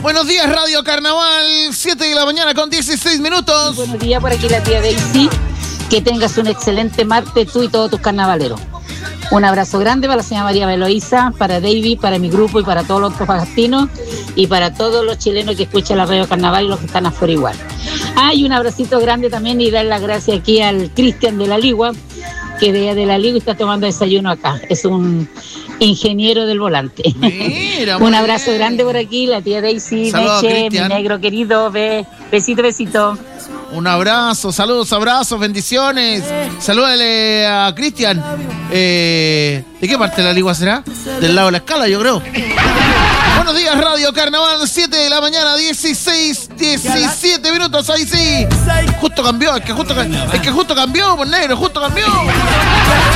Buenos días, Radio Carnaval, 7 de la mañana con 16 minutos. Buenos días, por aquí la tía Daisy. Que tengas un excelente martes tú y todos tus carnavaleros. Un abrazo grande para la señora María Beloísa, para David, para mi grupo y para todos los antofagastinos y para todos los chilenos que escuchan la Radio Carnaval y los que están afuera igual. Y un abracito grande también y dar las gracias aquí al Cristian de la Ligua, que de la Ligua está tomando desayuno acá. Es un ingeniero del volante. Mira, un abrazo grande por aquí, la tía Daisy, saludos, Meche, mi negro querido, besito. Un abrazo, saludos, abrazos, bendiciones. Salúdale a Cristian. ¿De qué parte de la Ligua será? Del lado de la Escala, yo creo. Buenos días, Radio Carnaval, 7 de la mañana, 17 minutos, ahí sí. Justo cambió, es que justo cambió, pues negro, justo cambió.